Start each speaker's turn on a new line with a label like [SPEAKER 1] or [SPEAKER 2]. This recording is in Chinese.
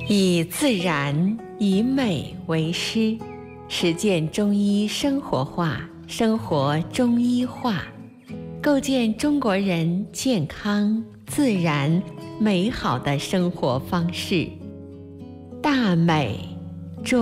[SPEAKER 1] 以自然以美为师，实践中医生活化，生活中医化，构建中国人健康、自然、美好的生活方式。大美